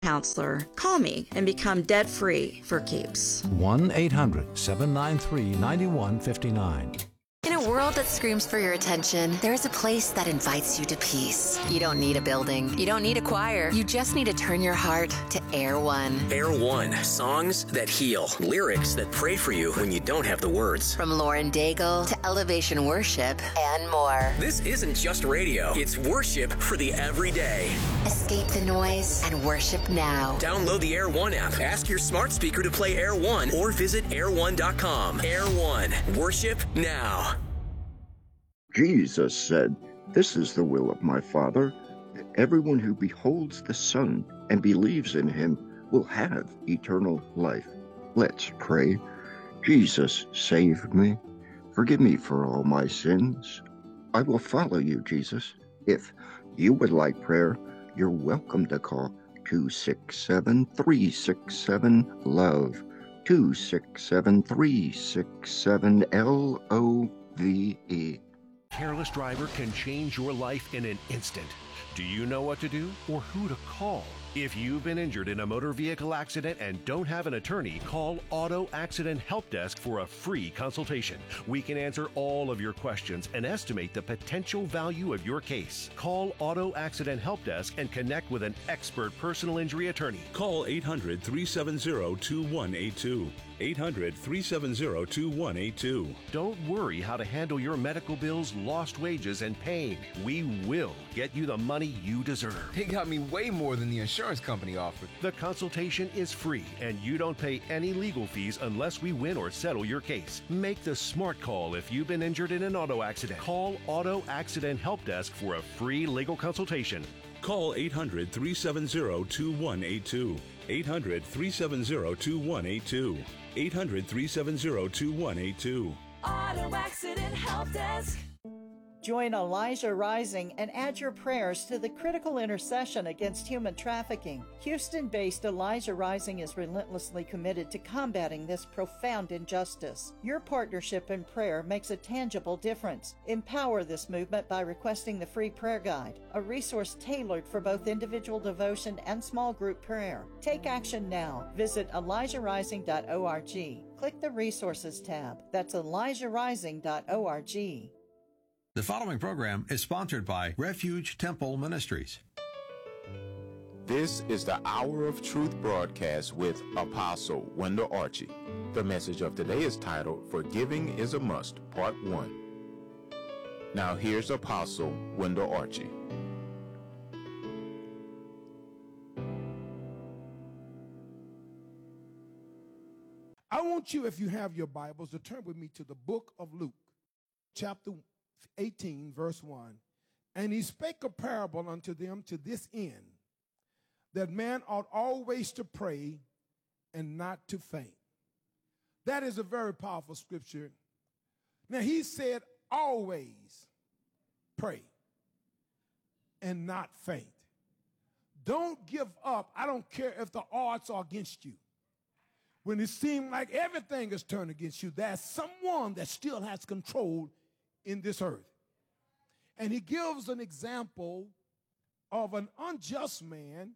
counselor, call me and become debt-free for keeps. 1-800-793-9159. In a world that screams for your attention, there is a place that invites you to peace. You don't need a building. You don't need a choir. You just need to turn your heart to Air One. Air One. Songs that heal. Lyrics that pray for you when you don't have the words. From Lauren Daigle to Elevation Worship and more. This isn't just radio. It's worship for the everyday. Escape the noise and worship now. Download the Air One app. Ask your smart speaker to play Air One or visit air1.com. Air One. Worship now. Jesus said, "This is the will of my Father, that everyone who beholds the Son and believes in him will have eternal life." Let's pray. Jesus, save me. Forgive me for all my sins. I will follow you, Jesus. If you would like prayer, you're welcome to call 267-367-LOVE, 267-367-LOVE. Careless driver can change your life in an instant. Do you know what to do or who to call? If you've been injured in a motor vehicle accident and don't have an attorney, call Auto Accident Help Desk for a free consultation. We can answer all of your questions and estimate the potential value of your case. Call Auto Accident Help Desk and connect with an expert personal injury attorney. Call 800-370-2182. 800-370-2182. Don't worry how to handle your medical bills, lost wages, and pain. We will get you the money you deserve. They got me way more than the insurance company offered. The consultation is free, and you don't pay any legal fees unless we win or settle your case. Make the smart call if you've been injured in an auto accident. Call Auto Accident Help Desk for a free legal consultation. Call 800-370-2182. 800-370-2182. 800-370-2182. Auto Accident Help Desk. Join Elijah Rising and add your prayers to the critical intercession against human trafficking. Houston-based Elijah Rising is relentlessly committed to combating this profound injustice. Your partnership in prayer makes a tangible difference. Empower this movement by requesting the free prayer guide, a resource tailored for both individual devotion and small group prayer. Take action now. Visit ElijahRising.org. Click the Resources tab. That's ElijahRising.org. The following program is sponsored by Refuge Temple Ministries. This is the Hour of Truth broadcast with Apostle Wendell Archie. The message of today is titled, Forgiving is a Must, Part 1. Now here's Apostle Wendell Archie. I want you, if you have your Bibles, to turn with me to the book of Luke, chapter 18, verse 1. And he spake a parable unto them to this end, that man ought always to pray and not to faint. That is a very powerful scripture. Now he said, always pray and not faint. Don't give up. I don't care if the odds are against you. When it seems like everything is turned against you, there's someone that still has control in this earth. And he gives an example of an unjust man,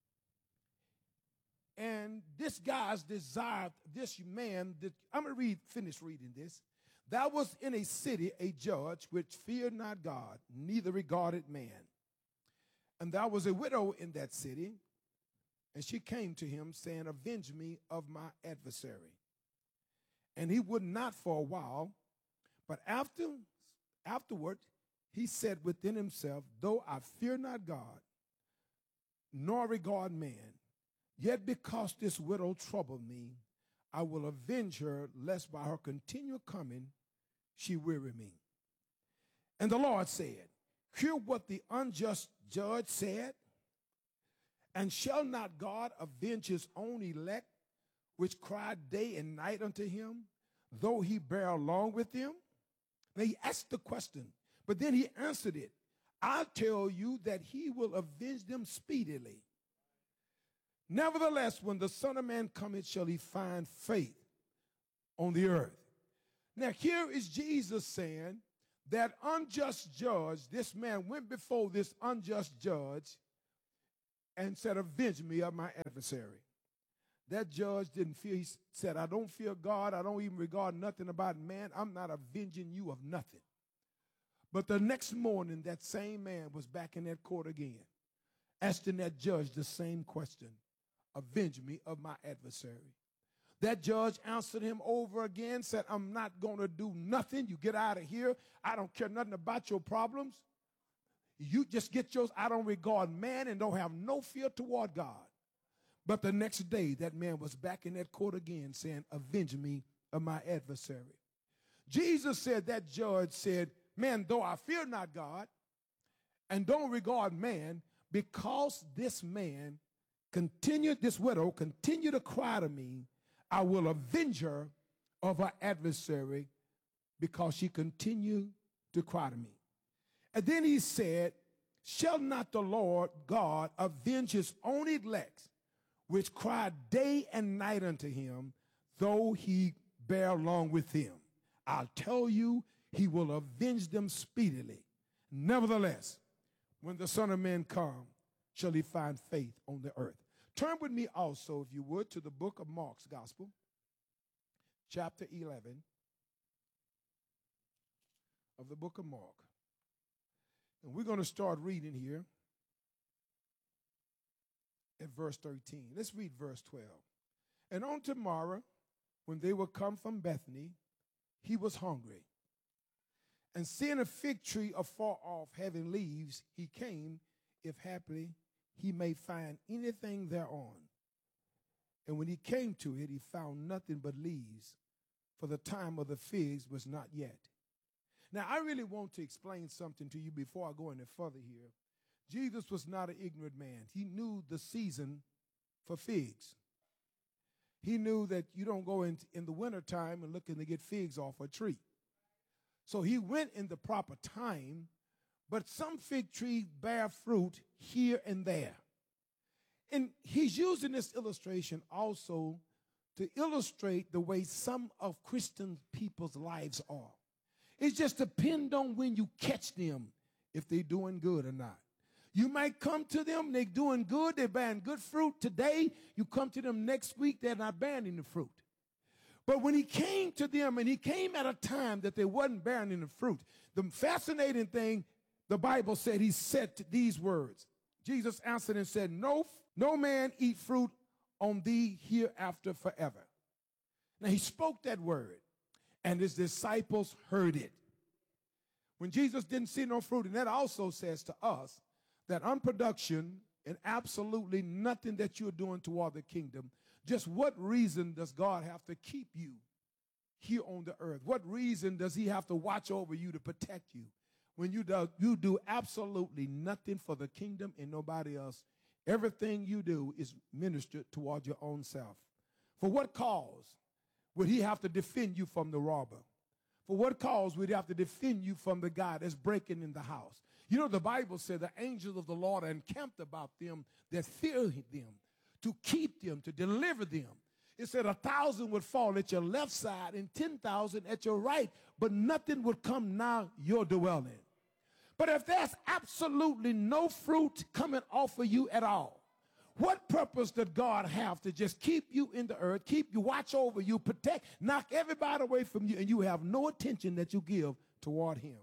and this guy's desire, this man, I'm going to finish reading this. There was in a city a judge which feared not God, neither regarded man. And there was a widow in that city, and she came to him, saying, Avenge me of my adversary. And he would not for a while, but afterward he said within himself, Though I fear not God, nor regard man, yet because this widow troubled me, I will avenge her, lest by her continual coming she weary me. And the Lord said, Hear what the unjust judge said. And shall not God avenge his own elect, which cry day and night unto him, though he bear along with them? Now he asked the question, but then he answered it. I tell you that he will avenge them speedily. Nevertheless, when the Son of Man cometh, shall he find faith on the earth? Now here is Jesus saying that unjust judge, this man went before this unjust judge, and said, avenge me of my adversary. That judge didn't fear. He said, I don't fear God. I don't even regard nothing about man. I'm not avenging you of nothing. But the next morning, that same man was back in that court again, asking that judge the same question, avenge me of my adversary. That judge answered him over again, said, I'm not going to do nothing. You get out of here. I don't care nothing about your problems. You just get yours. I don't regard man and don't have no fear toward God. But the next day, that man was back in that court again saying, avenge me of my adversary. Jesus said, that judge said, man, though I fear not God and don't regard man, because this man continued, this widow continued to cry to me, I will avenge her of her adversary because she continued to cry to me. And then he said, shall not the Lord God avenge his own elect, which cry day and night unto him, though he bear long with them? I'll tell you, he will avenge them speedily. Nevertheless, when the Son of Man come, shall he find faith on the earth? Turn with me also, if you would, to the book of Mark's Gospel, chapter 11 of the book of Mark. And we're going to start reading here at verse 13. Let's read verse 12. And on tomorrow, when they were come from Bethany, he was hungry. And seeing a fig tree afar off having leaves, he came, if haply he may find anything thereon. And when he came to it, he found nothing but leaves, for the time of the figs was not yet. Now, I really want to explain something to you before I go any further here. Jesus was not an ignorant man. He knew the season for figs. He knew that you don't go in the wintertime and looking to get figs off a tree. So he went in the proper time, but some fig trees bear fruit here and there. And he's using this illustration also to illustrate the way some of Christian people's lives are. It just depends on when you catch them, if they're doing good or not. You might come to them, they're doing good, they're bearing good fruit today. You come to them next week, they're not bearing any fruit. But when he came to them, and he came at a time that they wasn't bearing any fruit, the fascinating thing, the Bible said, he said these words. Jesus answered and said, no man eat fruit on thee hereafter forever. Now he spoke that word, and his disciples heard it. When Jesus didn't see no fruit, and that also says to us that unproduction and absolutely nothing that you're doing toward the kingdom, just what reason does God have to keep you here on the earth? What reason does he have to watch over you to protect you? When you do absolutely nothing for the kingdom and nobody else. Everything you do is ministered toward your own self. For what cause would he have to defend you from the robber? For what cause would he have to defend you from the guy that's breaking in the house? You know, the Bible said the angels of the Lord are encamped about them that fear them, to keep them, to deliver them. It said 1,000 would fall at your left side and 10,000 at your right, but nothing would come nigh your dwelling. But if there's absolutely no fruit coming off of you at all, what purpose does God have to just keep you in the earth, keep you, watch over you, protect, knock everybody away from you, and you have no attention that you give toward him?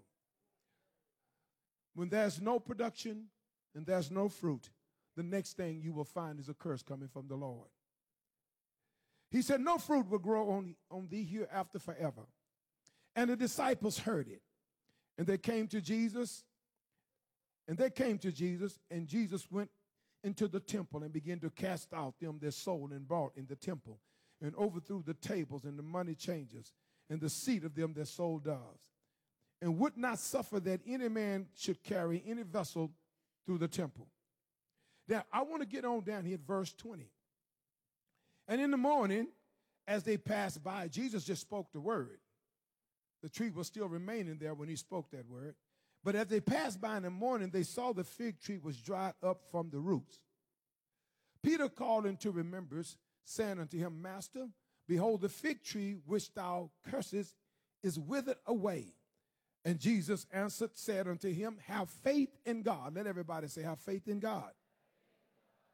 When there's no production and there's no fruit, the next thing you will find is a curse coming from the Lord. He said, no fruit will grow on thee hereafter forever. And the disciples heard it. And they came to Jesus. And Jesus went into the temple and began to cast out them that sold and bought in the temple, and overthrew the tables and the money changers and the seat of them that sold doves, and would not suffer that any man should carry any vessel through the temple. Now, I want to get on down here at verse 20. And in the morning, as they passed by, Jesus just spoke the word. The tree was still remaining there when he spoke that word. But as they passed by in the morning, they saw the fig tree was dried up from the roots. Peter called into remembrance, saying unto him, Master, behold, the fig tree which thou cursest is withered away. And Jesus answered, said unto him, have faith in God. Let everybody say, have faith in God.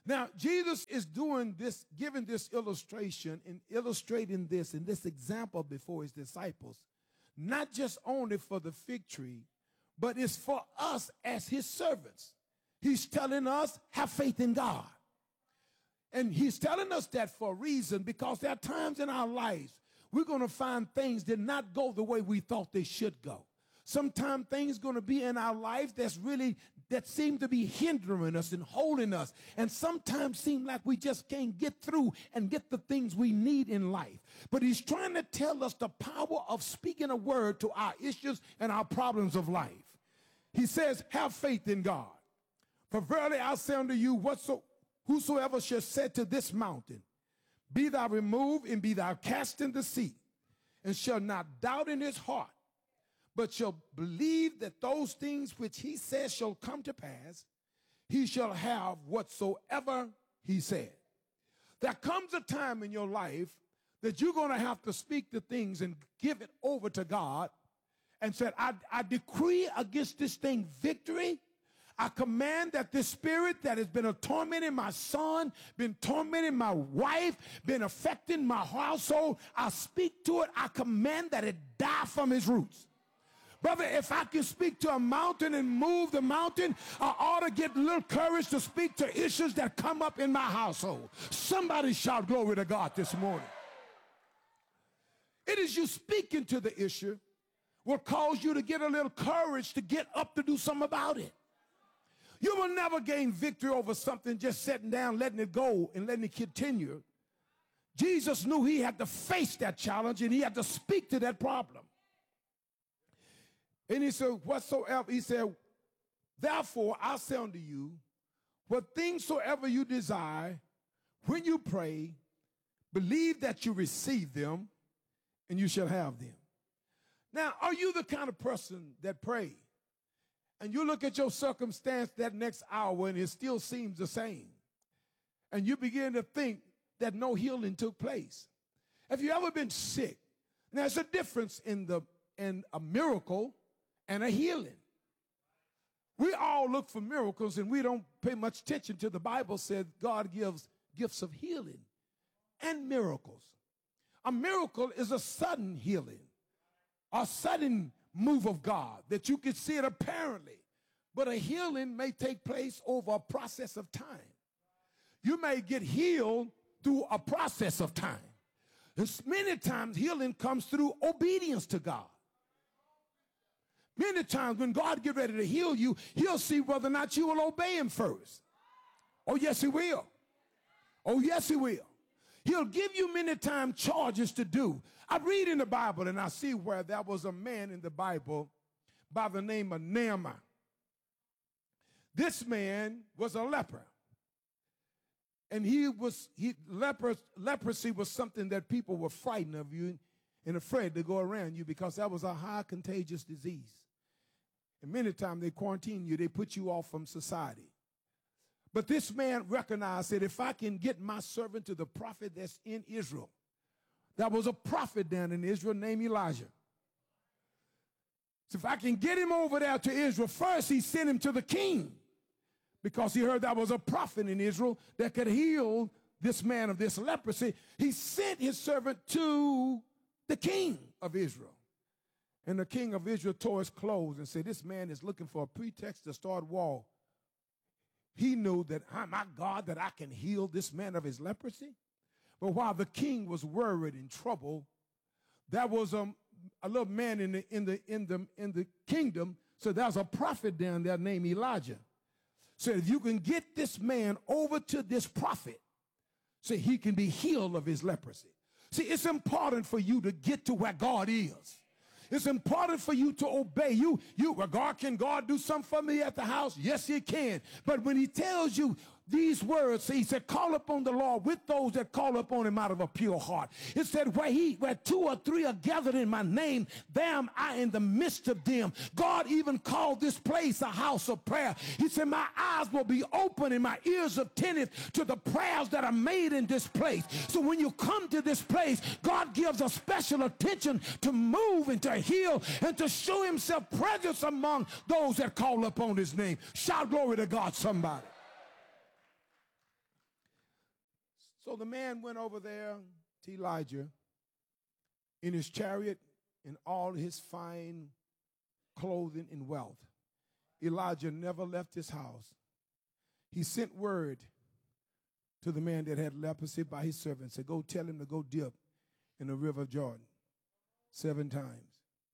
Now, Jesus is doing this, giving this illustration and illustrating this in this example before his disciples, not just only for the fig tree, but it's for us as his servants. He's telling us, have faith in God. And he's telling us that for a reason, because there are times in our lives we're going to find things that not go the way we thought they should go. Sometimes things going to be in our life that seem to be hindering us and holding us, and sometimes seem like we just can't get through and get the things we need in life. But he's trying to tell us the power of speaking a word to our issues and our problems of life. He says, have faith in God. For verily I say unto you, whosoever shall say to this mountain, be thou removed and be thou cast in the sea, and shall not doubt in his heart, but shall believe that those things which he says shall come to pass, he shall have whatsoever he said. There comes a time in your life that you're going to have to speak the things and give it over to God and say, I decree against this thing victory. I command that this spirit that has been tormenting my son, been tormenting my wife, been affecting my household, I speak to it. I command that it die from its roots. Brother, if I can speak to a mountain and move the mountain, I ought to get a little courage to speak to issues that come up in my household. Somebody shout glory to God this morning. It is you speaking to the issue will cause you to get a little courage to get up to do something about it. You will never gain victory over something just sitting down, letting it go, and letting it continue. Jesus knew he had to face that challenge, and he had to speak to that problem. And he said, whatsoever, he said, therefore I say unto you, what things soever you desire, when you pray, believe that you receive them, and you shall have them. Now, are you the kind of person that prays, and you look at your circumstance that next hour and it still seems the same, and you begin to think that no healing took place? Have you ever been sick? Now, there's a difference in a miracle and a healing. We all look for miracles, and we don't pay much attention to the Bible said God gives gifts of healing and miracles. A miracle is a sudden healing, a sudden move of God that you can see it apparently, but a healing may take place over a process of time. You may get healed through a process of time. And many times healing comes through obedience to God. Many times when God get ready to heal you, he'll see whether or not you will obey him first. Oh, yes, he will. Oh, yes, he will. He'll give you many times charges to do. I read in the Bible, and I see where there was a man in the Bible by the name of Naaman. This man was a leper. And leprosy was something that people were frightened of you and afraid to go around you, because that was a high contagious disease. And many times they quarantine you, they put you off from society. But this man recognized that if I can get my servant to the prophet that's in Israel, there was a prophet down in Israel named Elijah. So if I can get him over there to Israel, first he sent him to the king, because he heard there was a prophet in Israel that could heal this man of this leprosy. He sent his servant to the king of Israel. And the king of Israel tore his clothes and said, this man is looking for a pretext to start war. He knew that, my God, that I can heal this man of his leprosy. But while the king was worried and troubled, there was a little man in the kingdom. So there's a prophet down there named Elijah. So if you can get this man over to this prophet, so he can be healed of his leprosy. See, it's important for you to get to where God is. It's important for you to obey. Can God do something for me at the house? Yes, he can. But when he tells you these words, he said, call upon the Lord with those that call upon him out of a pure heart. It said, where two or three are gathered in my name, there am I in the midst of them. God even called this place a house of prayer. He said, my eyes will be open and my ears attentive to the prayers that are made in this place. So when you come to this place, God gives a special attention to move and to heal and to show himself presence among those that call upon his name. Shout glory to God, somebody. So the man went over there to Elijah in his chariot and all his fine clothing and wealth. Elijah never left his house. He sent word to the man that had leprosy by his servant, said, go tell him to go dip in the river of Jordan 7 times,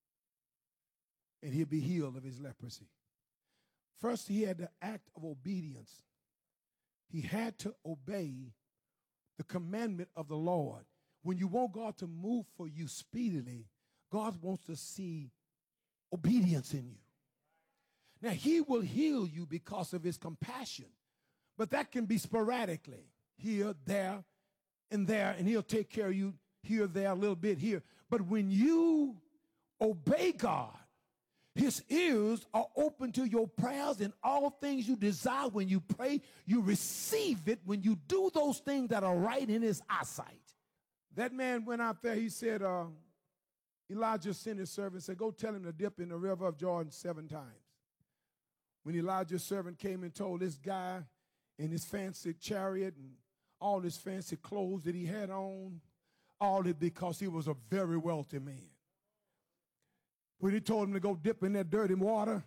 and he'll be healed of his leprosy. First, he had the act of obedience. He had to obey the commandment of the Lord. When you want God to move for you speedily, God wants to see obedience in you. Now, he will heal you because of his compassion, but that can be sporadically, here, there, and he'll take care of you here, there, a little bit here. But when you obey God, his ears are open to your prayers, and all things you desire when you pray, you receive it when you do those things that are right in his eyesight. That man went out there, he said, Elijah sent his servant and said, go tell him to dip in the river of Jordan 7 times. When Elijah's servant came and told this guy in his fancy chariot and all his fancy clothes that he had on, all it because he was a very wealthy man. When he told him to go dip in that dirty water,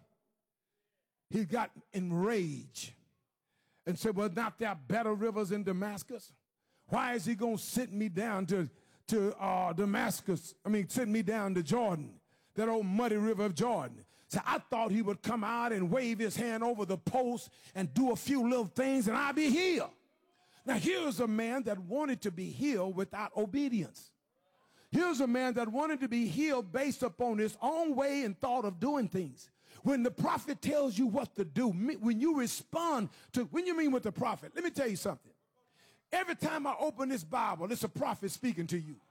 he got enraged and said, well, not there better rivers in Damascus? Why is he going to send me down to Damascus? Send me down to Jordan, that old muddy river of Jordan. So I thought he would come out and wave his hand over the post and do a few little things and I'd be healed. Now here's a man that wanted to be healed without obedience. Here's a man that wanted to be healed based upon his own way and thought of doing things. When the prophet tells you what to do, when you respond to, when you mean with the prophet, let me tell you something. Every time I open this Bible, it's a prophet speaking to you.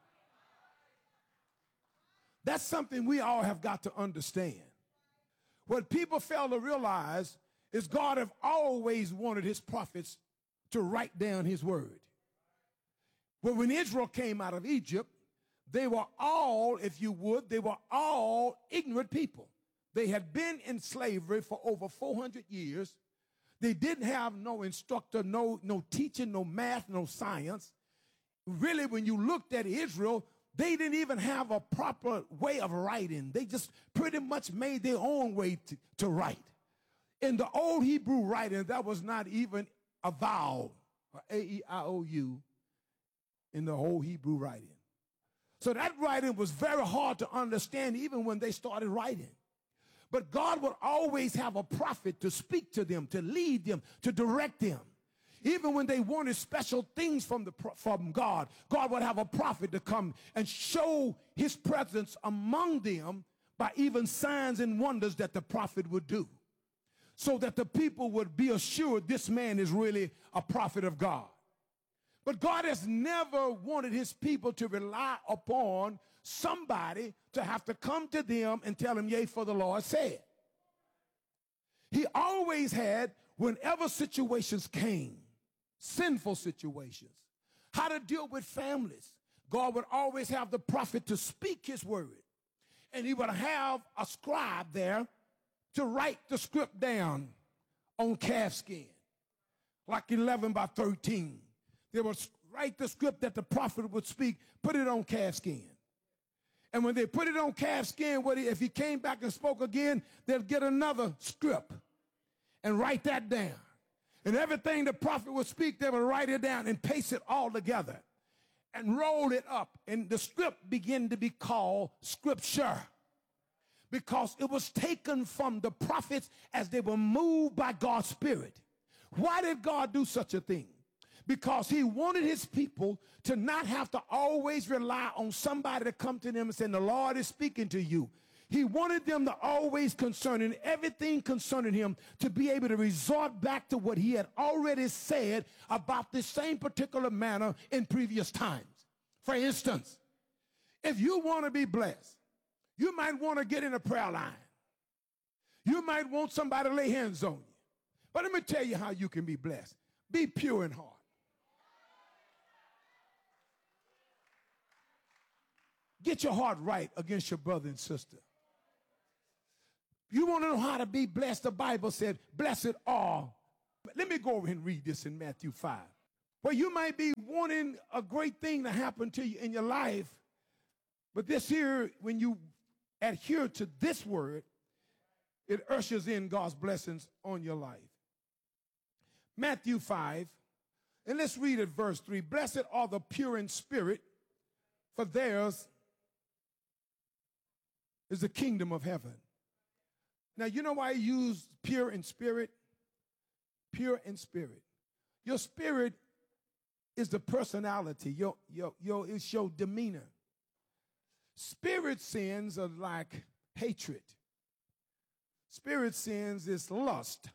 That's something we all have got to understand. What people fail to realize is God have always wanted his prophets to write down his word. Well, when Israel came out of Egypt, they were all, if you would, they were all ignorant people. They had been in slavery for over 400 years. They didn't have no instructor, no teaching, no math, no science. Really, when you looked at Israel, they didn't even have a proper way of writing. They just pretty much made their own way to write. In the old Hebrew writing, that was not even a vowel, or A-E-I-O-U, in the whole Hebrew writing. So that writing was very hard to understand even when they started writing. But God would always have a prophet to speak to them, to lead them, to direct them. Even when they wanted special things from God, God would have a prophet to come and show his presence among them by even signs and wonders that the prophet would do, so that the people would be assured this man is really a prophet of God. But God has never wanted his people to rely upon somebody to have to come to them and tell them, yea, for the Lord said. He always had, whenever situations came, sinful situations, how to deal with families, God would always have the prophet to speak his word. And he would have a scribe there to write the script down on calfskin, like 11 by 13. They would write the script that the prophet would speak, put it on calfskin. And when they put it on calfskin, if he came back and spoke again, they'd get another script and write that down. And everything the prophet would speak, they would write it down and paste it all together and roll it up. And the script began to be called scripture, because it was taken from the prophets as they were moved by God's Spirit. Why did God do such a thing? Because he wanted his people to not have to always rely on somebody to come to them and say, the Lord is speaking to you. He wanted them to always concerning everything concerning him to be able to resort back to what he had already said about this same particular manner in previous times. For instance, if you want to be blessed, you might want to get in a prayer line. You might want somebody to lay hands on you. But let me tell you how you can be blessed. Be pure in heart. Get your heart right against your brother and sister. You want to know how to be blessed? The Bible said, blessed are. Let me go over and read this in Matthew 5. Where you might be wanting a great thing to happen to you in your life, but this here, when you adhere to this word, it ushers in God's blessings on your life. Matthew 5, and let's read at verse 3. Blessed are the pure in spirit, for theirs is the kingdom of heaven. Now, you know why he used pure in spirit? Pure in spirit. Your spirit is the personality. It's your demeanor. Spirit sins are like hatred. Spirit sins is lust.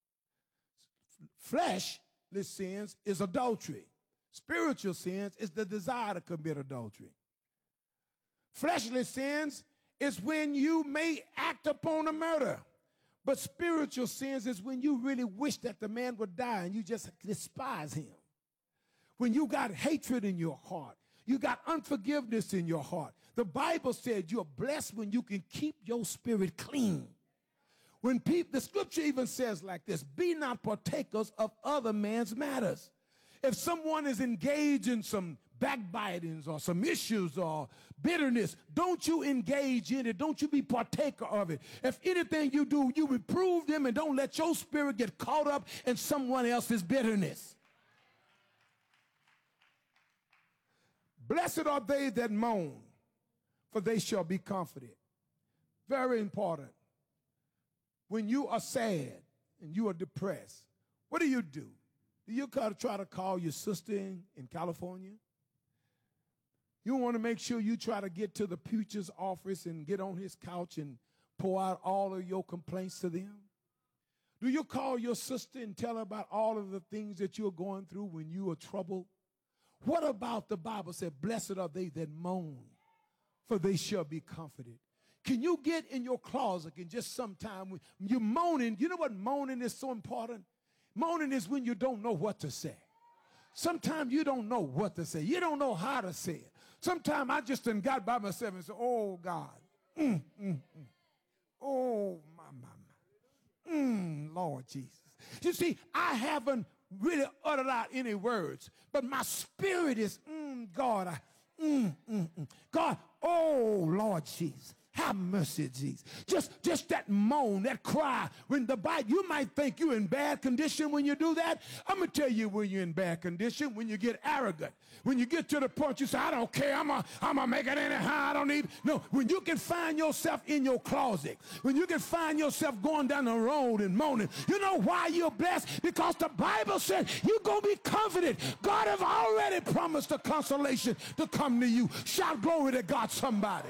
Fleshly sins is adultery. Spiritual sins is the desire to commit adultery. Fleshly sins is when you may act upon a murder. But spiritual sins is when you really wish that the man would die and you just despise him. When you got hatred in your heart. You got unforgiveness in your heart. The Bible said you're blessed when you can keep your spirit clean. When the scripture even says like this, be not partakers of other man's matters. If someone is engaged in some backbitings or some issues or bitterness, don't you engage in it. Don't you be partaker of it. If anything you do, you reprove them and don't let your spirit get caught up in someone else's bitterness. Blessed are they that mourn, for they shall be comforted. Very important. When you are sad and you are depressed, what do? Do you try to call your sister in California? You want to make sure you try to get to the preacher's office and get on his couch and pour out all of your complaints to them? Do you call your sister and tell her about all of the things that you're going through when you are troubled? What about the Bible said, blessed are they that mourn, for they shall be comforted. Can you get in your closet and just sometime when you're moaning, you know what moaning is so important? Moaning is when you don't know what to say. Sometimes you don't know what to say. You don't know how to say it. Sometimes I just done got by myself and said, oh, God. Oh, my. Lord Jesus. You see, I haven't really uttered out any words, but my spirit is, God, God, oh, Lord Jesus. Have mercy, Jesus. Just that moan, that cry. When the Bible, you might think you're in bad condition when you do that. I'm going to tell you when you're in bad condition, when you get arrogant. When you get to the point you say, I don't care, I'm gonna make it anyhow, I don't need. No, when you can find yourself in your closet, when you can find yourself going down the road and moaning, you know why you're blessed? Because the Bible said you're going to be comforted. God have already promised the consolation to come to you. Shout glory to God, somebody.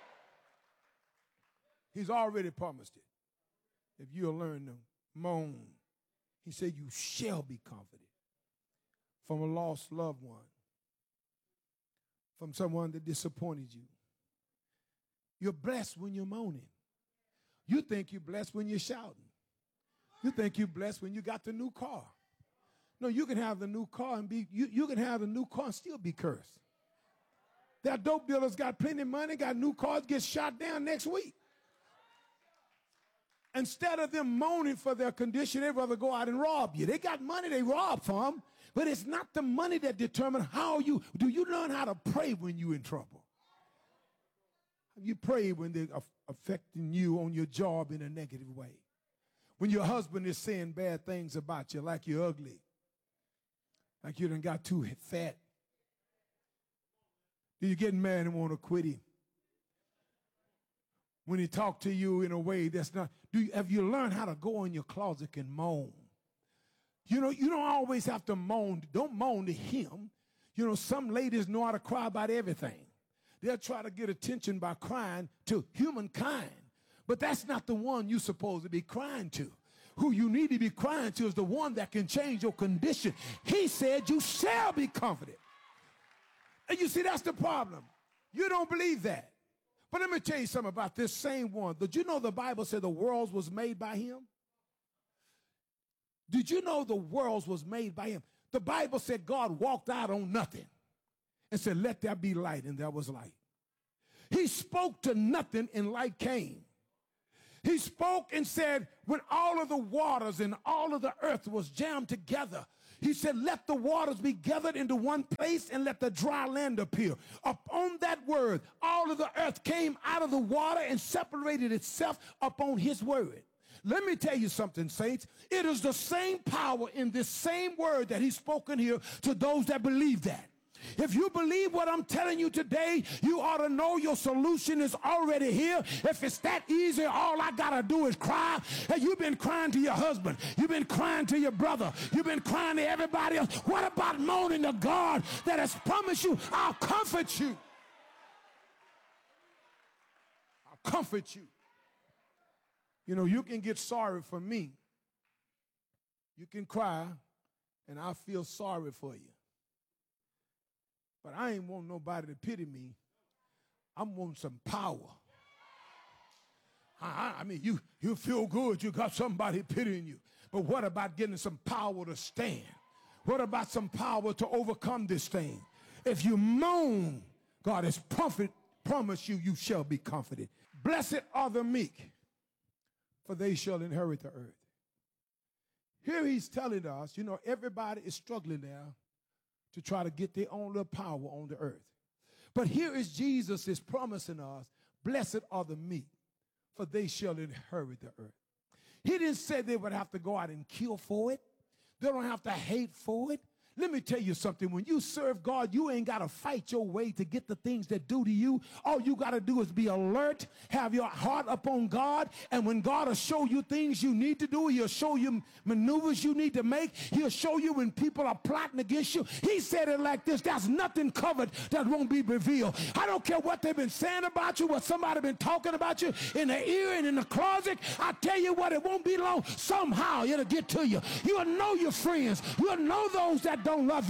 He's already promised it. If you'll learn to moan, he said you shall be comforted from a lost loved one, from someone that disappointed you. You're blessed when you're moaning. You think you're blessed when you're shouting. You think you're blessed when you got the new car. No, you can have the new car and you can have the new car and still be cursed. That dope dealers got plenty of money, got new cars, get shot down next week. Instead of them moaning for their condition, they'd rather go out and rob you. They got money they rob from, but it's not the money that determines do you learn how to pray when you're in trouble? You pray when they're affecting you on your job in a negative way. When your husband is saying bad things about you, like you're ugly, like you done got too fat. Do you get mad and want to quit him? When he talk to you in a way that's not, have you learned how to go in your closet and moan? You know, you don't always have to moan. Don't moan to him. You know, some ladies know how to cry about everything. They'll try to get attention by crying to humankind. But that's not the one you're supposed to be crying to. Who you need to be crying to is the one that can change your condition. He said you shall be comforted. And you see, that's the problem. You don't believe that. But let me tell you something about this same one. Did you know the Bible said the world was made by him? Did you know the world was made by him? The Bible said God walked out on nothing and said, let there be light, and there was light. He spoke to nothing and light came. He spoke and said when all of the waters and all of the earth was jammed together, He said, let the waters be gathered into one place and let the dry land appear. Upon that word, all of the earth came out of the water and separated itself upon his word. Let me tell you something, saints. It is the same power in this same word that he's spoken here to those that believe that. If you believe what I'm telling you today, you ought to know your solution is already here. If it's that easy, all I got to do is cry. Hey, you've been crying to your husband. You've been crying to your brother. You've been crying to everybody else. What about moaning to God that has promised you, I'll comfort you. I'll comfort you. You know, you can get sorry for me. You can cry, and I'll feel sorry for you. But I ain't want nobody to pity me. I'm wanting some power. I mean, you feel good. You got somebody pitying you. But what about getting some power to stand? What about some power to overcome this thing? If you moan, God has promised you, you shall be comforted. Blessed are the meek, for they shall inherit the earth. Here he's telling us, you know, everybody is struggling now to try to get their own little power on the earth. But here is Jesus is promising us, blessed are the meek, for they shall inherit the earth. He didn't say they would have to go out and kill for it. They don't have to hate for it. Let me tell you something. When you serve God, you ain't got to fight your way to get the things that do to you. All you got to do is be alert, have your heart upon God, and when God will show you things you need to do, he'll show you maneuvers you need to make. He'll show you when people are plotting against you. He said it like this, there's nothing covered that won't be revealed. I don't care what they've been saying about you, what somebody been talking about you in the ear and in the closet. I tell you what, it won't be long. Somehow it'll get to you. You'll know your friends. You'll know those that don't love you.